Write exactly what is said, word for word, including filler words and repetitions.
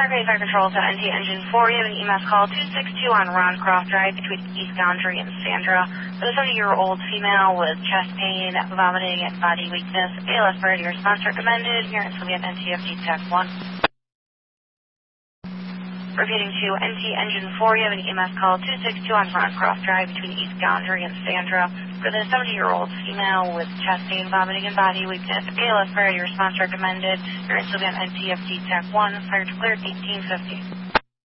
Fire Fire Control to N T Engine four. You have an E M S call two six two on Ron Croft Drive between East Gondry and Sandra. For the seventy-year-old female with chest pain, vomiting, and body weakness. A L S priority response recommended. Here in Sylvia N T F T Tech one. Repeating to N T Engine four. You have an E M S call two six two on Ron Croft Drive between East Gondry and Sandra. For the seventy-year-old female with chest pain, vomiting, and body weakness. A L S priority response recommended. Here in Sylvia N T F T Tech one. Fire declared eighteen fifty.